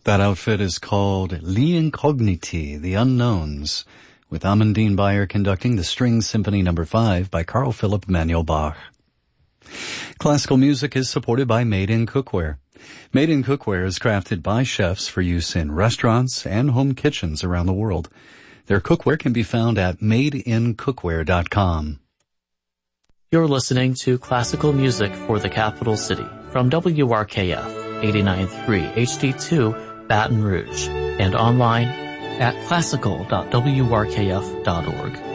That outfit is called Li Incogniti, The Unknowns, with Amandine Bayer conducting the String Symphony No. 5 by Carl Philipp Emanuel Bach. Classical music is supported by Made in Cookware. Made in Cookware is crafted by chefs for use in restaurants and home kitchens around the world. Their cookware can be found at madeincookware.com. You're listening to classical music for the capital city from WRKF 89.3 HD2 Baton Rouge and online at classical.wrkf.org.